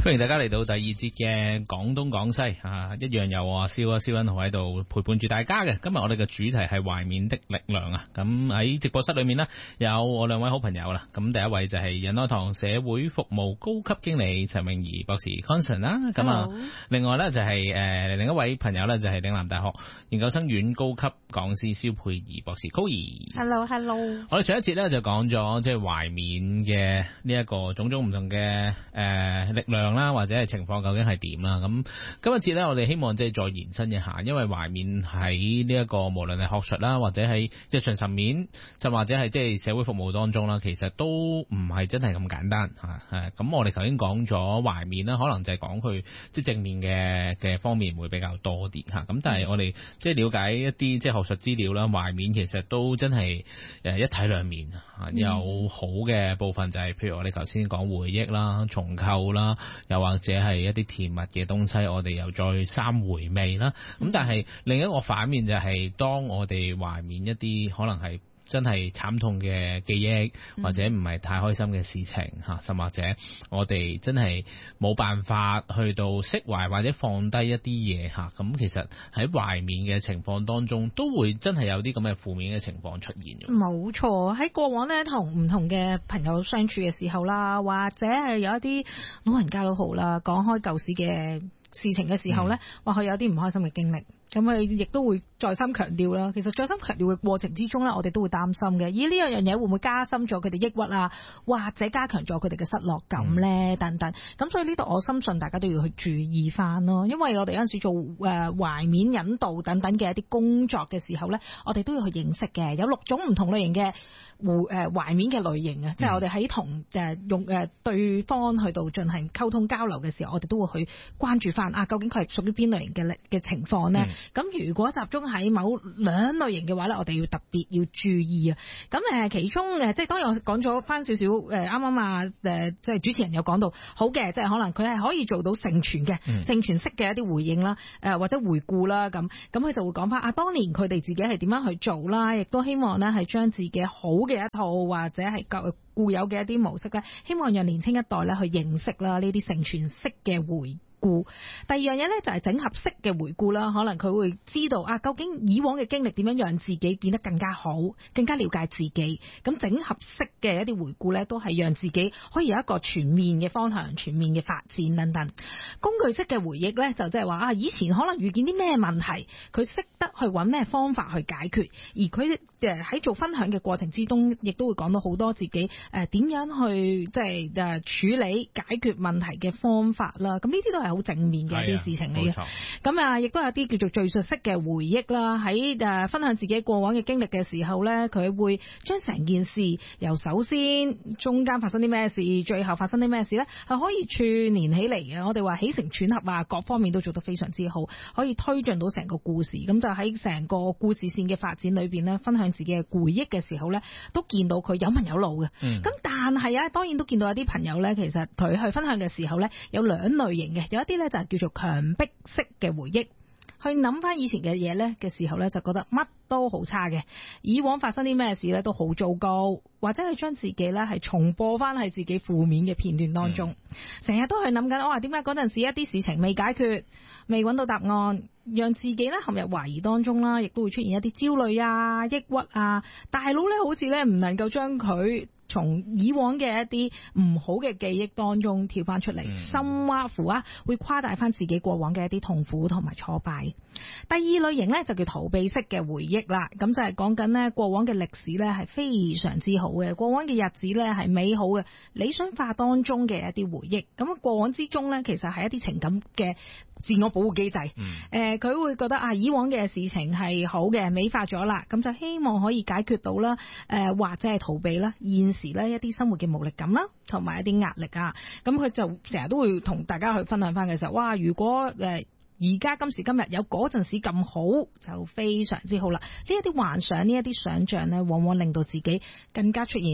歡迎大家嚟到第二節嘅廣東廣西一樣有我蕭欣浩喺度陪伴住大家嘅。今日我哋嘅主題係懷緬的力量啊！咁喺直播室裏面呢，有我兩位好朋友啦。咁第一位就係仁愛堂社會服務高級經理陳詠儀博士 Conson 啦。咁啊，另外呢就係另一位朋友呢，就係嶺南大學研究生院高級講師蕭佩儀博士 Koey。 Hello。 我哋上一節呢就講咗即係懷緬嘅呢一個種種唔同嘅力量啦，或者係情況究竟係點啦？咁今日節咧，我哋希望即係再延伸一下，因為懷緬喺呢一個無論係學術啦，或者喺日常層面，甚或者係即係社會服務當中啦，其實都唔係真係咁簡單嚇。咁我哋頭先講咗懷緬啦，可能就係講佢即係正面嘅方面會比較多啲嚇。咁但係我哋即係了解一啲即係學術資料啦，懷緬其實都真係一體兩面嚇。有好嘅部分就係譬如我哋頭先講回憶啦、重構啦。又或者係一啲甜蜜嘅東西，我哋又再三回味啦。咁但係另一個反面就係，當我哋懷緬一啲可能係真係慘痛嘅記憶，或者唔係太開心嘅事情嚇，甚或者我哋真係冇辦法去到釋懷或者放低一啲嘢嚇。咁其實喺懷緬嘅情況當中，都會真係有啲咁嘅負面嘅情況出現嘅。 冇錯，喺過往呢，同唔同嘅朋友相處嘅時候啦，或者係有一啲老人家都好啦，講開舊時嘅事情嘅時候呢，或許有啲唔開心嘅經歷。咁佢亦都會再三強調啦。其實再三強調嘅過程之中呢，我哋都會擔心嘅。呢樣嘢會唔會加深咗佢哋抑鬱啊，或者加強咗佢哋嘅失落感呢？等等。咁所以呢度我深信大家都要去注意翻咯。因為我哋有陣時做懷緬引導等等嘅一啲工作嘅時候呢，我哋都要去認識嘅。有6種唔同類型嘅懷緬嘅類型啊，即係我哋喺同用對方去到進行溝通交流嘅時候，我哋都會去關注翻究竟佢係屬於邊類型嘅情況呢？咁如果集中喺某兩類型嘅話咧，我哋要特別要注意啊。咁其中即係當然我講咗翻少少啱啱即係主持人有講到好嘅，即係可能佢係可以做到承傳嘅承傳式嘅一啲回應啦，或者回顧啦，咁佢就會講翻當年佢哋自己係點樣去做啦，亦都希望咧係將自己好嘅一套或者係固有嘅一啲模式咧，希望讓年輕一代咧去認識啦呢啲承傳式嘅回顧。第二樣嘢咧就係整合式嘅回顧啦，可能佢會知道究竟以往嘅經歷點樣讓自己變得更加好，更加了解自己。咁整合式嘅一啲回顧咧，都係讓自己可以有一個全面嘅方向、全面嘅發展等等。工具式嘅回憶咧，就即係話以前可能遇見啲咩問題，佢識得去揾咩方法去解決，而佢喺做分享嘅過程之中，亦都會講到好多自己點樣去即係處理解決問題嘅方法啦。咁呢啲都係好正面嘅一啲事情嚟嘅。咁亦都有啲叫做敘述式嘅回憶啦。喺分享自己過往嘅經歷嘅時候咧，佢會將成件事由首先中間發生啲咩事，最後發生啲咩事咧，係可以串連起嚟嘅。我哋話起承轉合各方面都做得非常之好，可以推進到成個故事。咁就喺成個故事線嘅發展裏邊咧，分享自己嘅回憶嘅時候咧，都見到佢有文有路嘅。咁但係當然都見到有啲朋友咧，其實佢去分享嘅時候咧，有兩類型嘅，有一啲咧就係叫做強迫式嘅回憶。去諗翻以前嘅嘢咧嘅時候咧，就覺得乜都好差嘅，以往發生啲咩事咧都好糟糕，或者係將自己咧係重播翻喺自己負面嘅片段當中，成日都去諗緊，點解嗰陣時一啲事情未解決，未揾到答案，讓自己咧陷入懷疑當中啦，亦都會出現一啲焦慮啊、抑鬱啊，大腦咧好似咧唔能夠將佢從以往嘅一啲唔好嘅記憶當中跳翻出嚟，甚或乎會誇大翻自己過往嘅一啲痛苦同埋挫敗。第二類型咧就叫逃避式嘅回憶啦，咁就係講緊咧過往嘅歷史咧係非常之好嘅，過往嘅日子咧係美好嘅，理想化當中嘅一啲回憶。咁過往之中咧其實係一啲情感嘅自我保護機制。佢會覺得以往嘅事情係好嘅，美化咗啦，咁就希望可以解決到啦，或者係逃避啦現時咧一啲生活嘅無力感啦，同埋一啲壓力啊。咁佢就成日都會同大家去分享翻嘅時候，如果而家今時今日有嗰陣時咁好，就非常之好啦。呢一啲幻想，呢一啲想像呢，往往令到自己更加出現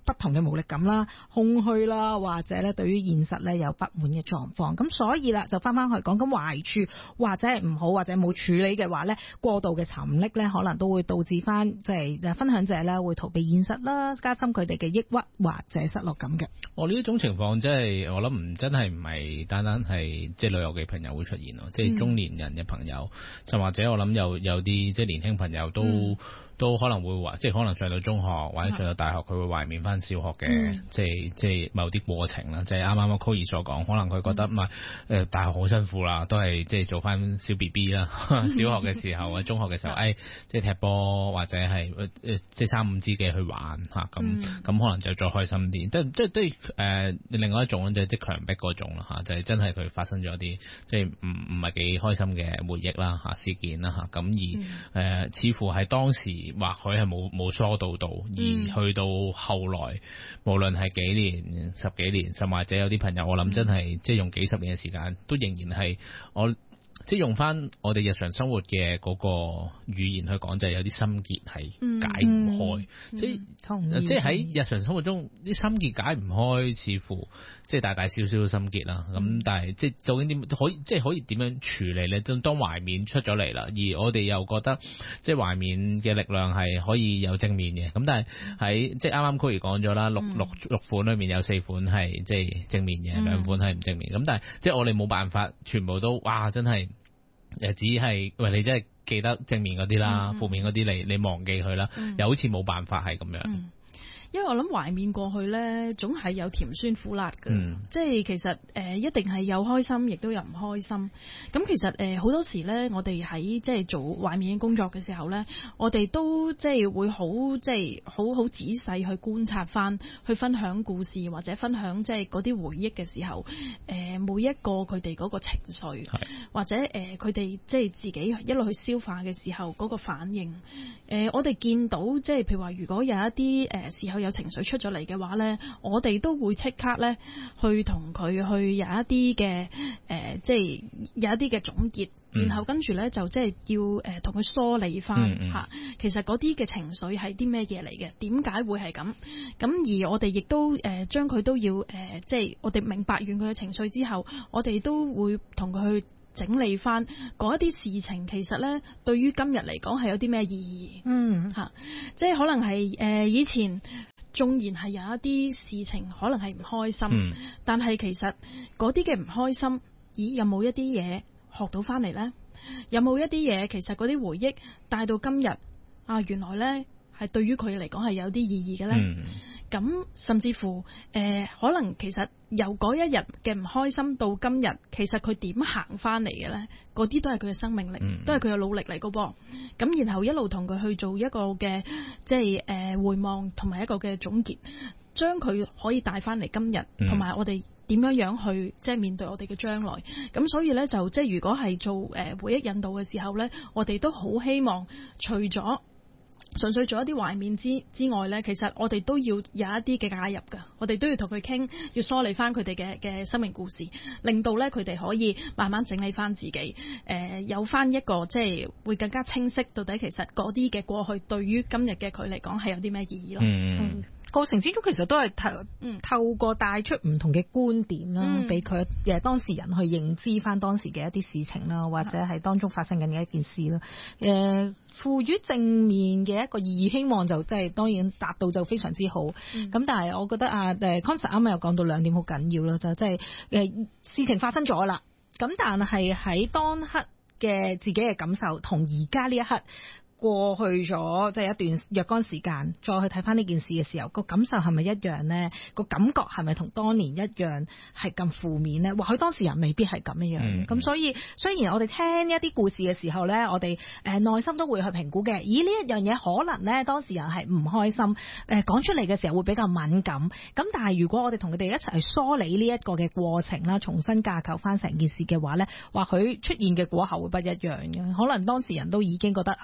不同嘅無力感啦、空虛啦，或者咧對於現實咧有不滿嘅狀況。咁所以啦，就翻去講緊壞處，或者係唔好，或者冇處理嘅話咧，過度嘅沉溺咧，可能都會導致翻即係分享者咧會逃避現實啦，加深佢哋嘅抑鬱或者失落感嘅。 呢一種情況即係我諗真係單單係即係旅遊嘅朋友會出現咯，即係中年人嘅朋友，就或者我諗有啲即係年輕朋友都可能會話，即係可能上到中學或者上到大學，佢會懷緬翻小學嘅即係某啲過程啦。即係啱啱阿 Chloe 所講，可能佢覺得大學好辛苦啦，都係即係做翻小 BB 啦。小學嘅時候啊，中學嘅時候，即係踢波或者係即係3-5知己去玩嚇，咁可能就再開心啲。即係另外一種就係即係強迫嗰種啦嚇，就係真係佢發生咗啲即係唔係幾開心嘅回憶啦嚇事件啦嚇，咁而似乎係當時。或許係冇疏導到，而去到後來，無論係幾年、10幾年，甚或者有啲朋友，我諗真係即係用幾十年嘅時間，都仍然係即係用翻我哋日常生活嘅嗰個語言去講，就係有啲心結係解唔開，即係喺日常生活中啲心結解唔開，似乎即係大大小小嘅心結啦。咁但係即係究竟可以點樣處理咧？當懷緬出咗嚟啦，而我哋又覺得即係懷緬嘅力量係可以有正面嘅。咁但係喺即係啱啱 Chloe 講咗啦，六款裏面有4款係即係正面嘅，2款係唔正面。咁但係即係我哋冇辦法全部都哇真係。只係喂你真係記得正面嗰啲啦，負面嗰啲你忘記佢啦，又好似冇辦法係咁樣。 因為我諗懷緬過去咧，總係有甜酸苦辣嘅，即係其實一定係有開心，亦都有唔開心。咁其實好多時咧，我哋喺即係做懷緬工作嘅時候咧，我哋都即係會好即係好仔細去觀察翻，去分享故事或者分享即係嗰啲回憶嘅時候，每一個佢哋嗰個情緒，或者佢哋即係自己一路去消化嘅時候嗰個反應。我哋見到即係譬如話，如果有一啲時候有情緒出咗嚟嘅話咧，我哋都會即刻咧去同佢去有一啲嘅即係有一啲嘅總結，然後跟住咧就即係要同佢梳理翻嚇，其實嗰啲嘅情緒係啲咩嘢嚟嘅？點解會係咁？咁而我哋亦都將佢都要即係我哋明白完佢嘅情緒之後，我哋都會同佢去整理翻嗰一啲事情，其實咧對於今日嚟講係有啲咩意義？嚇，即係可能係以前縱然係有一啲事情可能係唔開心，但係其實嗰啲嘅唔開心，咦有冇一啲嘢學到翻嚟呢？有冇一啲嘢其實嗰啲回憶帶到今日啊？原來呢係對於佢嚟講係有啲意義嘅呢。咁甚至乎可能其實由嗰一日嘅唔開心到今日，其實佢點行翻嚟嘅呢？嗰啲都係佢嘅生命力，都係佢嘅努力嚟嘅噃。咁然後一路同佢去做一個嘅即係回望同埋一個嘅總結，將佢可以帶翻嚟今日，同埋我哋點樣去即係面對我哋嘅將來。咁所以呢，就即係如果係做回憶引導嘅時候呢，我哋都好希望除咗純粹做一啲懷緬之外呢，其實我哋都要有一啲嘅介入㗎，我哋都要同佢傾，要梳理翻佢哋嘅生命故事，令到呢佢哋可以慢慢整理翻自己，有翻一個即係會更加清晰，到底其實嗰啲嘅過去對於今日嘅佢嚟講係有啲咩意義咯。 過程之中其實都係透過帶出唔同嘅觀點啦，俾佢當事人去認知翻當時嘅一啲事情啦，或者係當中發生緊嘅一件事啦。賦予正面嘅一個意義，希望就即係當然達到就非常之好。咁但係我覺得Constance 啱啱又講到2點好緊要啦，就即係事情發生咗啦，咁但係喺當刻嘅自己嘅感受同而家呢一刻過去咗即係一段若干時間，再去睇翻呢件事嘅時候，個感受係咪一樣呢？個感覺係咪同當年一樣係咁負面呢？或許當事人未必係咁樣。咁所以雖然我哋聽一啲故事嘅時候呢，我哋內心都會去評估嘅。咦，呢一樣嘢可能呢當事人係唔開心，講出嚟嘅時候會比較敏感。咁但係如果我哋同佢哋一齊去梳理呢一個嘅過程啦，重新架構翻成件事嘅話呢，或許出現嘅果效會不一樣嘅。可能當事人都已經覺得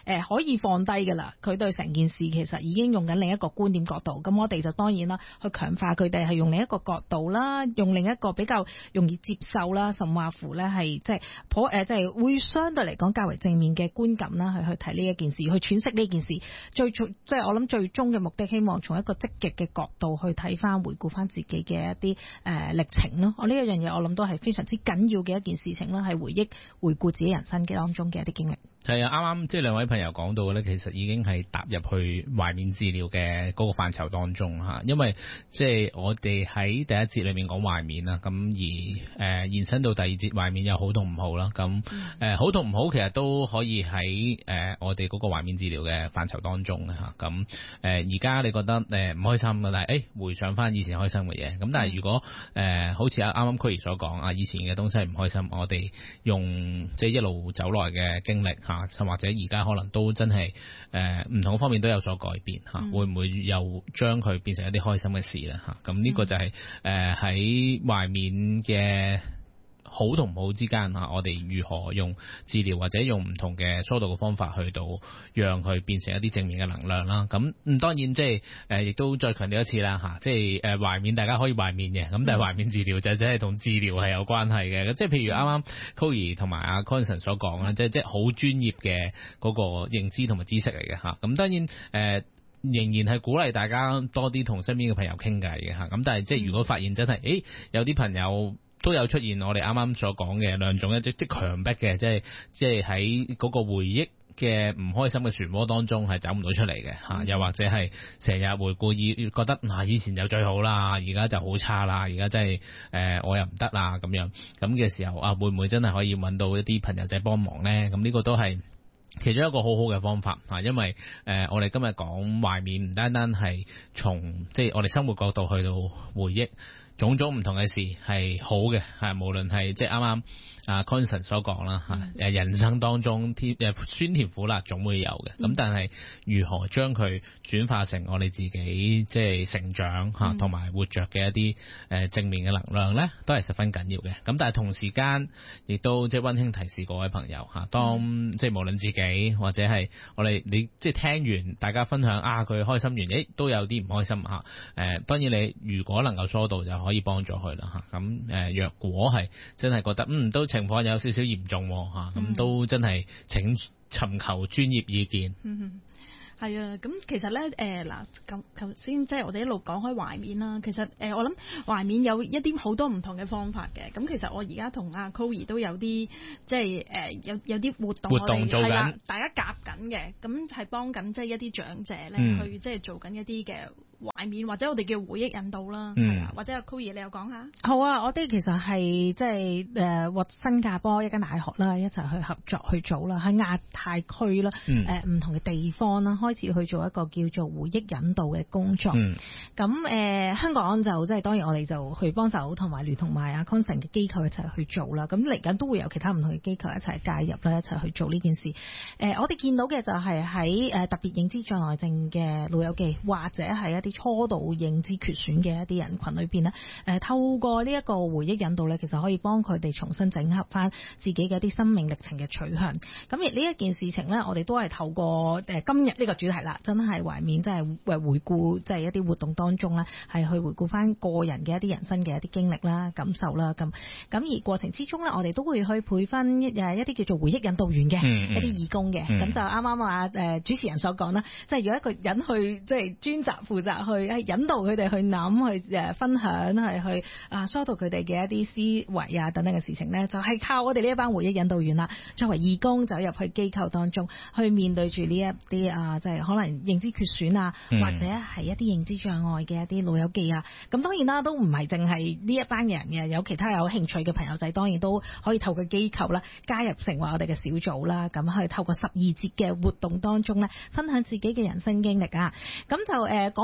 可以放低㗎啦。佢對成件事其實已經用緊另一個觀點角度，咁我哋就當然啦，去強化佢哋係用另一個角度啦，用另一個比較容易接受啦，甚或乎咧係即係會相對嚟講較為正面嘅觀感啦，去睇呢一件事，去詮釋呢件事。即係我諗最終嘅目的，希望從一個積極嘅角度去睇翻、回顧翻自己嘅一啲歷程咯。我呢一樣嘢，我諗都係非常之緊要嘅一件事情啦，係回顧自己人生嘅當中嘅一啲經歷。 係啊，啱啱即係兩位朋友講到嘅咧，其實已經係踏入去懷緬治療嘅嗰個範疇當中嚇，因為即係我哋喺第一節裏面講懷緬啦，咁而延伸到第二節懷緬有好同唔好啦，咁好同唔好其實都可以喺我哋嗰個懷緬治療嘅範疇當中嘅嚇，咁而家你覺得唔開心嘅，但係回想翻以前開心嘅嘢，咁但係如果好似啱啱區兒所講啊，以前嘅東西唔開心，我哋用即係一路走來嘅經歷嚇。或者而家可能都真係唔同方面都有所改變嚇，會唔會又將佢變成一啲開心嘅事咧嚇？咁呢個就係喺懷緬嘅好同唔好之間嚇，我哋如何用治療或者用唔同嘅疏導嘅方法去到讓佢變成一啲正面嘅能量啦。咁當然即係亦都再強調一次啦嚇，即係懷緬大家可以懷緬嘅，咁但係懷緬治療就真係同治療係有關係嘅。即係譬如啱啱 Chloe 同埋阿 Conson 所講啦，即係好專業嘅嗰個認知同埋知識嚟嘅嚇。咁當然仍然係鼓勵大家多啲同身邊嘅朋友傾偈嘅嚇。咁但係即係如果發現真係有啲朋友都有出現我哋啱啱所講嘅兩種即強迫嘅，即係喺嗰個回憶嘅唔開心嘅漩渦當中係走唔到出嚟嘅嚇，又或者係成日回顧覺得以前就最好啦，而家就好差啦，而家真係我又唔得啦咁樣，咁嘅時候會唔會真係可以揾到一啲朋友仔幫忙咧？咁呢個都係其中一個好好嘅方法嚇，因為我哋今日講懷緬唔單單係從即係我哋生活角度去到回憶種種唔同嘅事係好嘅，無論係即係啱啱阿 Conson 所講啦嚇，人生當中酸甜苦辣總會有嘅，咁但係如何將佢轉化成我哋自己即係成長嚇同埋活着嘅一啲正面嘅能量咧，都係十分緊要嘅。咁但係同時間亦都即係溫馨提示各位朋友嚇，當即係無論自己或者係你即係聽完大家分享佢開心完，都有啲唔開心嚇。當然你如果能夠疏導就可以幫助佢啦嚇。咁若果係真係覺得都情況有少少嚴重嚇，咁都真係請尋求專業意見。 係啊，咁其實咧嗱，頭先即係我哋一路講開懷緬啦。其實我諗懷緬有一啲好多唔同嘅方法嘅。咁其實我而家同阿 Chloe 都有啲即係有啲活動做緊， 大家夾緊嘅，咁係幫緊即係一啲長者咧去即係做緊一啲嘅懷緬或者我哋叫回憶引導啦，係啊，或者阿 Chloe 你又講下。 好啊，我哋其實係即係獲新加坡一間大學啦，一齊去合作去做啦，喺亞太區啦，唔同嘅地方啦，開始去做一個叫做回憶引導嘅工作。咁香港就即係當然我哋就去幫手，同埋聯同埋阿 Conson 嘅機構一齊去做啦。咁嚟緊都會有其他唔同嘅機構一齊介入啦，一齊去做呢件事。我哋見到嘅就係喺特別認知障礙症嘅老友記，或者係一啲初度認知缺損嘅一啲人群裏邊咧，透過呢一個回憶引導咧，其實可以幫佢哋重新整合翻自己嘅一啲生命歷程嘅取向。咁而呢一件事情咧，我哋都係透過今日呢個主題啦，真係懷緬，即係回顧，即係一啲活動當中咧，係去回顧翻個人嘅一啲人生嘅一啲經歷啦、感受啦。咁而過程之中咧，我哋都會去配分一啲叫做回憶引導員嘅一啲義工嘅。咁就啱啱話主持人所講啦，即係如果一個人去即係專責負責去引導佢哋去諗去分享去疏導佢哋嘅一啲思維啊等等嘅事情咧，就係靠我哋呢一班回憶引導員啦，作為義工走入去機構當中，去面對住呢一啲即係可能認知缺損啊，或者係一啲認知障礙嘅一啲老友記啊。咁當然啦，都唔係淨係呢一班人嘅，有其他有興趣嘅朋友仔，當然都可以透過機構啦加入成為我哋嘅小組啦。咁去透過12節嘅活動當中咧，分享自己嘅人生經歷啊。咁就講翻少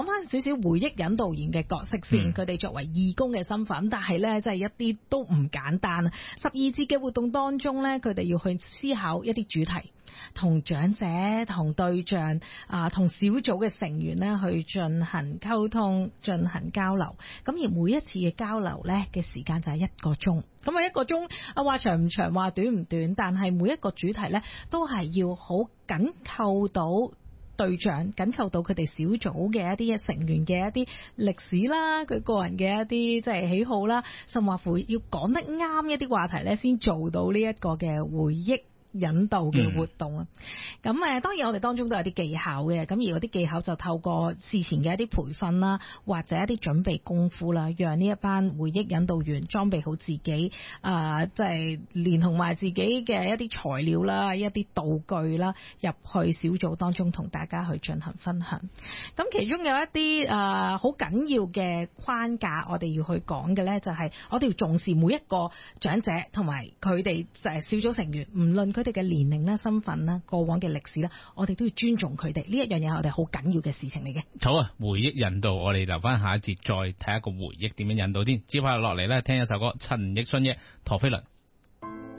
少回憶引導員嘅角色先，佢哋作為義工嘅身份，但係咧真係一啲都唔簡單啊！12節嘅活動當中咧，佢哋要去思考一啲主題，同長者、同對象同小組嘅成員咧去進行溝通、進行交流。咁而每一次嘅交流咧嘅時間就係1個鐘。咁啊1個鐘話長唔長，話短唔短，但係每一個主題咧都係要好緊扣到對象，緊扣到佢哋小組嘅一啲成員嘅一啲歷史啦，佢個人嘅一啲即係喜好啦，甚或乎要講得啱一啲話題咧，先做到呢一個嘅回憶引導嘅活動啊。咁當然我哋當中都有啲技巧嘅，咁而嗰啲技巧就透過事前嘅一啲培訓啦，或者一啲準備功夫啦，讓呢一班回憶引導員裝備好自己，即係連同埋自己嘅一啲材料啦、一啲道具啦，入去小組當中同大家去進行分享。咁其中有一啲好緊要嘅框架，我哋要去講嘅呢，就係我哋要重視每一個長者同埋佢哋小組成員，唔論佢哋嘅年齡啦、身份啦、過往嘅歷史啦，我哋都要尊重佢哋。呢一樣嘢係我哋好緊要嘅事情嚟嘅。 好啊，回憶引導，我哋留翻下一節再睇一個回憶點樣引導先。接下落嚟咧，聽一首歌，陳奕迅嘅《陀飛輪》。